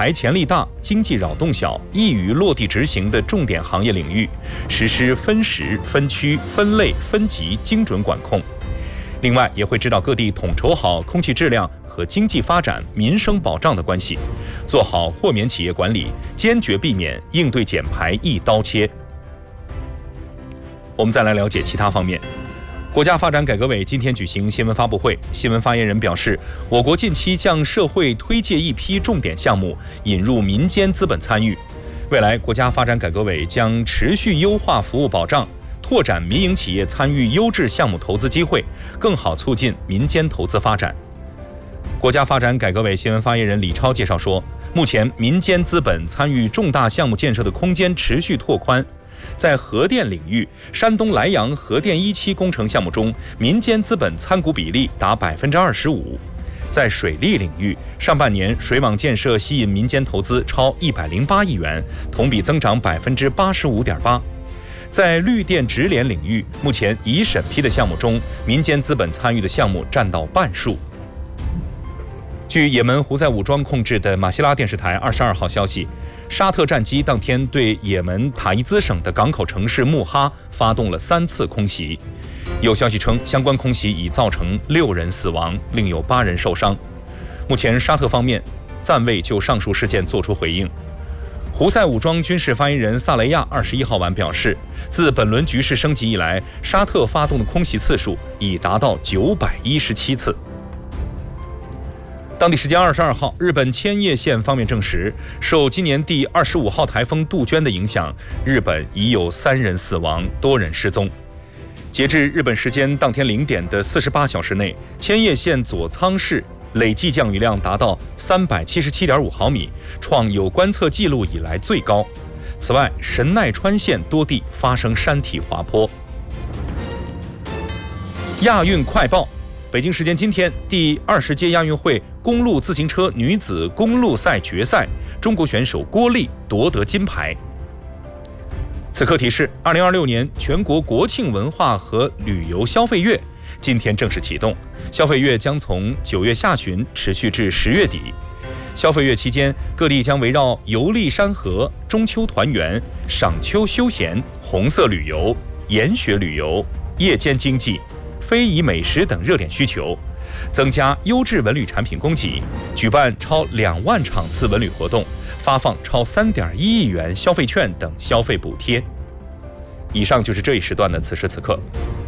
牌潜力大、经济扰动小、易于落地执行的重点行业领域，实施分时、分区、分类、分级精准管控。另外，也会指导各地统筹好空气质量和经济发展、民生保障的关系，做好豁免企业管理，坚决避免应对减排一刀切。我们再来了解其他方面。国家发展改革委今天举行新闻发布会，新闻发言人表示，我国近期向社会推介一批重点项目，引入民间资本参与。未来，国家发展改革委将持续优化服务保障，拓展民营企业参与优质项目投资机会，更好促进民间投资发展。国家发展改革委新闻发言人李超介绍说，目前民间资本参与重大项目建设的空间持续拓宽。在核电领域，山东莱阳核电1期工程项目中，民间资本参股比例达25%。在水利领域，上半年水网建设吸引民间投资超108亿元，同比增长85.8%。在绿电直联领域，目前已审批的项目中，民间资本参与的项目占到半数。据也门胡塞武装控制的马希拉电视台22号消息，沙特战机当天对也门塔伊兹省的港口城市穆哈发动了3次空袭。有消息称，相关空袭已造成6人死亡，另有8人受伤。目前，沙特方面暂未就上述事件作出回应。胡塞武装军事发言人萨雷亚21号晚表示，自本轮局势升级以来，沙特发动的空袭次数已达到917次。当地时间22号，日本千叶县方面证实，受今年第25号台风杜鹃的影响，日本已有3人死亡，多人失踪。截至日本时间当天0点的48小时内，千叶县佐仓市累计降雨量达到377.5毫米，创有观测记录以来最高。此外，神奈川县多地发生山体滑坡。亚运快报。北京时间今天，第20届亚运会公路自行车女子公路赛决赛，中国选手郭丽夺得金牌。此刻提示：2026年全国国庆文化和旅游消费月今天正式启动，消费月将从9月下旬持续至10月底。消费月期间，各地将围绕游历山河、中秋团圆、赏秋休闲、红色旅游、研学旅游、夜间经济、非遗美食等热点需求，增加优质文旅产品供给，举办超2万场次文旅活动，发放超3.1亿元消费券等消费补贴。以上就是这一时段的此时此刻。